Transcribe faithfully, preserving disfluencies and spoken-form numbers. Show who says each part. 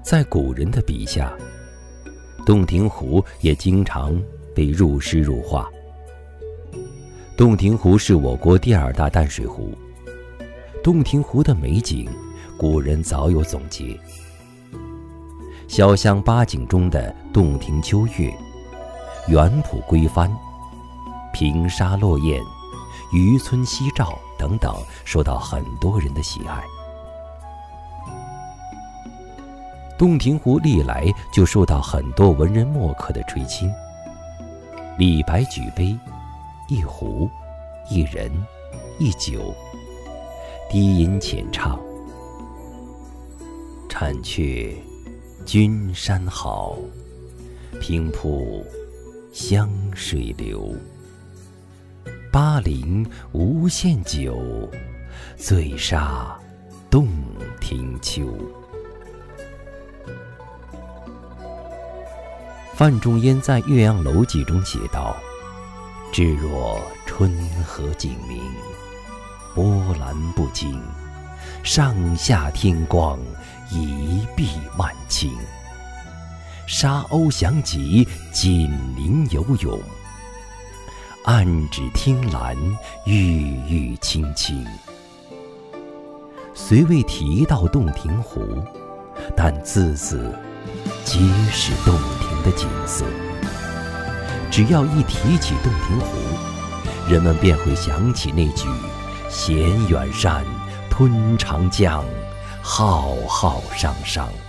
Speaker 1: 在古人的笔下，洞庭湖也经常被入诗入画。洞庭湖是我国第二大淡水湖，洞庭湖的美景，古人早有总结。小巷八景中的洞庭秋月、园圃归帆、平沙落雁、渔村夕照等等，受到很多人的喜爱。洞庭湖历来就受到很多文人墨客的垂青。李白举杯，一壶，一人，一酒，低吟浅唱：婵雀君山好，平铺湘水流。巴陵无限酒，醉煞洞庭秋。范仲淹在《岳阳楼记》中写道：至若春和景明，波澜不惊，上下天光，一碧万顷。沙鸥翔集，锦鳞游泳，岸芷汀兰，郁郁青青。虽未提到洞庭湖，但字字皆是洞庭的景色。只要一提起洞庭湖，人们便会想起那句衔远山吞长江，浩浩汤汤。